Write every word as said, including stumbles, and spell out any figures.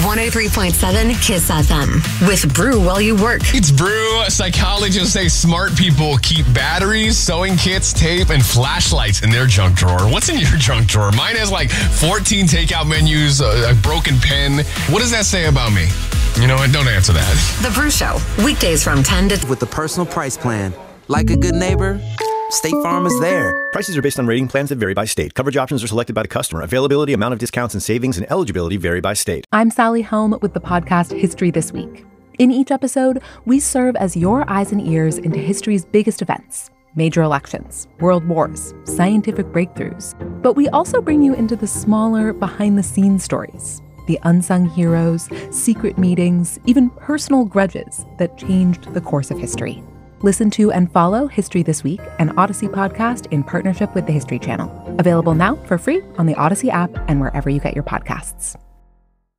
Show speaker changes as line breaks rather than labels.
one oh three point seven Kiss F M with Brew While You Work.
It's Brew. Psychologists say smart people keep batteries, sewing kits, tape, and flashlights in their junk drawer. What's in your junk drawer? Mine has like fourteen takeout menus, a, a broken pen. What does that say about me? You know what? Don't answer that.
The Brew Show. Weekdays from ten to...
With the personal price plan. Like a good neighbor, State Farm is there.
Prices are based on rating plans that vary by state. Coverage options are selected by the customer. Availability, amount of discounts and savings, and eligibility vary by state.
I'm Sally Helm with the podcast History This Week. In each episode, we serve as your eyes and ears into history's biggest events. Major elections, world wars, scientific breakthroughs. But we also bring you into the smaller, behind-the-scenes stories. The unsung heroes, secret meetings, even personal grudges that changed the course of history. Listen to and follow History This Week, an Odyssey podcast in partnership with the History Channel. Available now for free on the Odyssey app and wherever you get your podcasts.